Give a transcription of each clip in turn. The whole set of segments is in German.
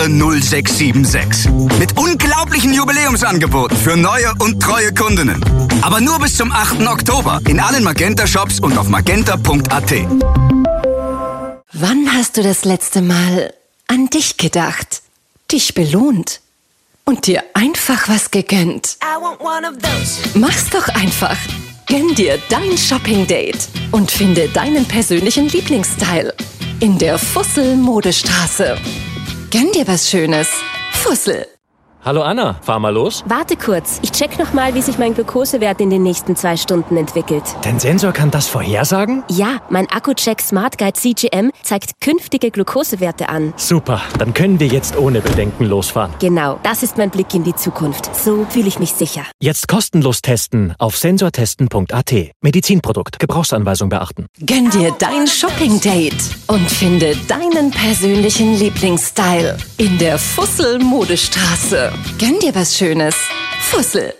Jahre 0676. Mit unglaublichen Jubiläumsangeboten für neue und treue Kundinnen. Aber nur bis zum 8. Oktober in allen Magenta-Shops und auf magenta.at. Wann hast du das letzte Mal an dich gedacht, dich belohnt und dir einfach was gegönnt? Mach's doch einfach. Gönn dir dein Shopping-Date und finde deinen persönlichen Lieblingsstyle in der Fussel-Modestraße. Gönn dir was Schönes. Fussel. Hallo Anna, fahr mal los. Warte kurz, ich check nochmal, wie sich mein Glukosewert in den nächsten 2 Stunden entwickelt. Dein Sensor kann das vorhersagen? Ja, mein Akku-Check Smart Guide CGM zeigt künftige Glukosewerte an. Super, dann können wir jetzt ohne Bedenken losfahren. Genau, das ist mein Blick in die Zukunft. So fühle ich mich sicher. Jetzt kostenlos testen auf sensortesten.at. Medizinprodukt, Gebrauchsanweisung beachten. Gönn dir dein Shopping-Date und finde deinen persönlichen Lieblingsstyle in der Fussel-Modestraße. Gönn dir was Schönes. Fussel.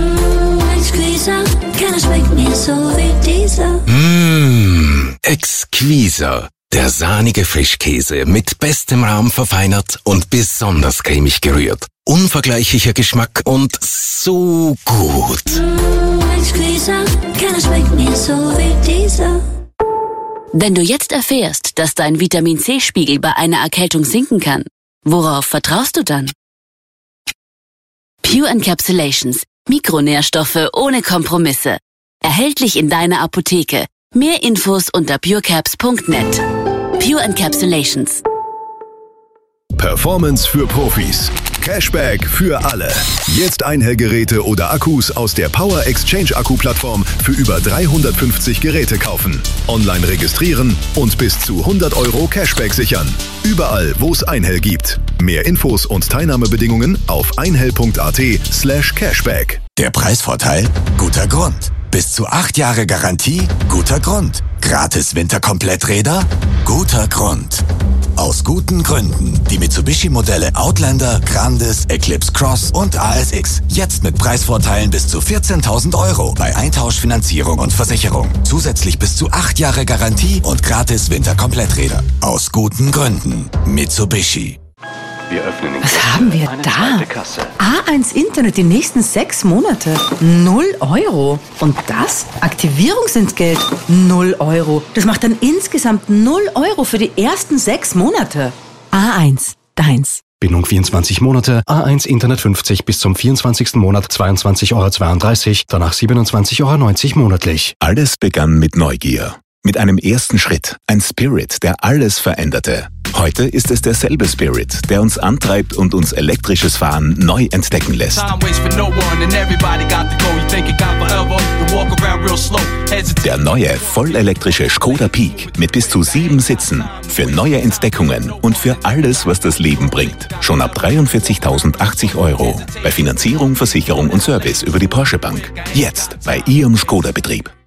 Exquisiter. Der sahnige Frischkäse mit bestem Rahm verfeinert und besonders cremig gerührt. Unvergleichlicher Geschmack und so gut. Wenn du jetzt erfährst, dass dein Vitamin-C-Spiegel bei einer Erkältung sinken kann, worauf vertraust du dann? Pure Encapsulations. Mikronährstoffe ohne Kompromisse. Erhältlich in deiner Apotheke. Mehr Infos unter purecaps.net. Pure Encapsulations. Performance für Profis. Cashback für alle. Jetzt Einhellgeräte oder Akkus aus der Power Exchange Akku-Plattform für über 350 Geräte kaufen. Online registrieren und bis zu 100 € Cashback sichern. Überall, wo es Einhell gibt. Mehr Infos und Teilnahmebedingungen auf einhell.at/Cashback. Der Preisvorteil? Guter Grund. Bis zu 8 Jahre Garantie? Guter Grund. Gratis Winterkompletträder? Guter Grund. Aus guten Gründen. Die Mitsubishi-Modelle Outlander, Grandis, Eclipse Cross und ASX. Jetzt mit Preisvorteilen bis zu 14.000 € bei Eintauschfinanzierung und Versicherung. Zusätzlich bis zu 8 Jahre Garantie und gratis Winterkompletträder. Aus guten Gründen. Mitsubishi. Wir öffnen den Was haben wir da? A1 Internet die nächsten 6 Monate. 0 €. Und das? Aktivierungsentgelt. 0 €. Das macht dann insgesamt 0 € für die ersten 6 Monate. A1, deins. Bindung 24 Monate, A1 Internet 50 bis zum 24. Monat 22,32 €, danach 27,90 € monatlich. Alles begann mit Neugier. Mit einem ersten Schritt. Ein Spirit, der alles veränderte. Heute ist es derselbe Spirit, der uns antreibt und uns elektrisches Fahren neu entdecken lässt. Der neue, vollelektrische Skoda Peak mit bis zu 7 Sitzen. Für neue Entdeckungen und für alles, was das Leben bringt. Schon ab 43.080 €. Bei Finanzierung, Versicherung und Service über die Porsche Bank. Jetzt bei Ihrem Skoda-Betrieb.